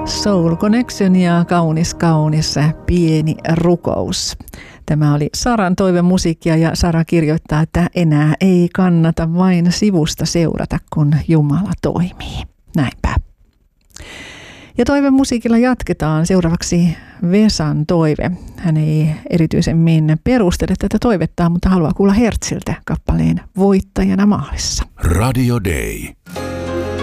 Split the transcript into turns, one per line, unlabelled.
Soul Connection ja kaunis pieni rukous. Tämä oli Saran toivemusiikkia ja Sara kirjoittaa, että enää ei kannata vain sivusta seurata, kun Jumala toimii. Näinpä. Ja toivemusiikilla jatketaan. Seuraavaksi Vesan toive. Hän ei erityisemmin perustele tätä toivettaan, mutta haluaa kuulla Hertziltä kappaleen Voittajana maalissa.
Radio Day.